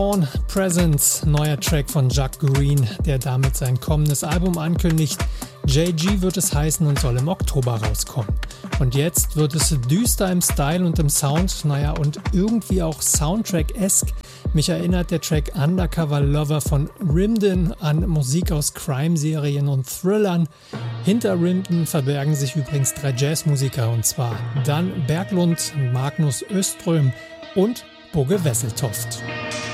Presence, neuer Track von Jack Green, der damit sein kommendes Album ankündigt. JG wird es heißen und soll im Oktober rauskommen. Und jetzt wird es düster im Style und im Sound, und irgendwie auch Soundtrack-esque. Mich erinnert der Track Undercover Lover von Rimden an Musik aus Crime-Serien und Thrillern. Hinter Rimden verbergen sich übrigens 3 Jazzmusiker, und zwar Dan Berglund, Magnus Öström und Bugge Wesseltoft.